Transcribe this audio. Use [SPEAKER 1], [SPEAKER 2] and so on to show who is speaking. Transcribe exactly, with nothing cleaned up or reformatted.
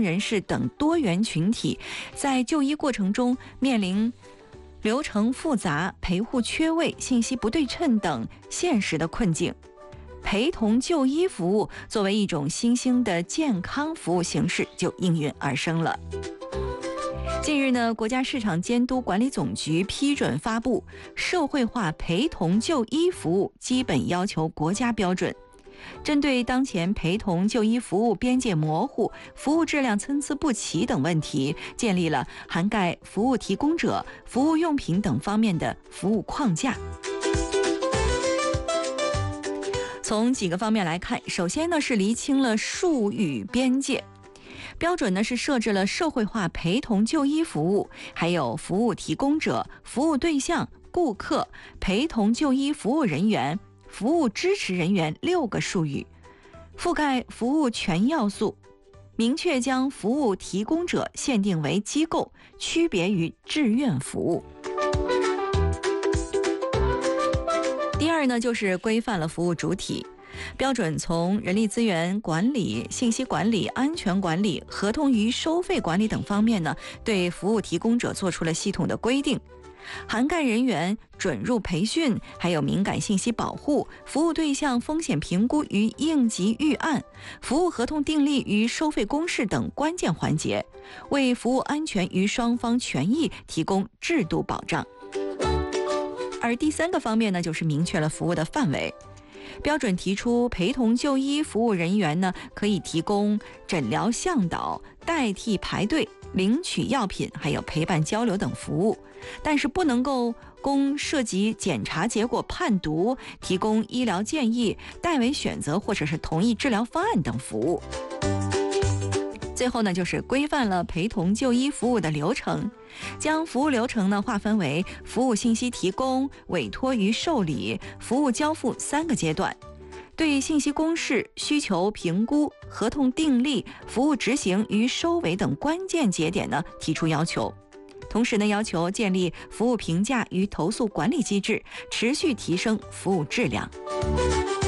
[SPEAKER 1] 人士等多元群体在就医过程中面临流程复杂、陪护缺位、信息不对称等现实的困境。陪同就医服务作为一种新兴的健康服务形式就应运而生了。近日呢，国家市场监督管理总局批准发布《社会化陪同就医服务基本要求国家标准》，针对当前陪同就医服务边界模糊、服务质量参差不齐等问题，建立了涵盖服务提供者、服务用品等方面的服务框架。从几个方面来看，首先呢是厘清了术语边界。标准呢是设置了社会化陪同就医服务，还有服务提供者、服务对象、顾客、陪同就医服务人员、服务支持人员六个术语，覆盖服务全要素，明确将服务提供者限定为机构，区别于志愿服务。第二呢，就是规范了服务主体。标准从人力资源管理、信息管理、安全管理、合同与收费管理等方面呢，对服务提供者做出了系统的规定，涵盖人员准入培训，还有敏感信息保护、服务对象风险评估与应急预案、服务合同订立与收费公示等关键环节，为服务安全与双方权益提供制度保障。而第三个方面呢，就是明确了服务的范围。标准提出，陪同就医服务人员呢，可以提供诊疗向导、代替排队、领取药品，还有陪伴交流等服务，但是不能够供涉及检查结果判读、提供医疗建议、代为选择或者是同意治疗方案等服务。最后呢，就是规范了陪同就医服务的流程，将服务流程呢划分为服务信息提供、委托与受理、服务交付三个阶段，对信息公示、需求评估、合同订立、服务执行与收尾等关键节点呢提出要求。同时呢，要求建立服务评价与投诉管理机制，持续提升服务质量。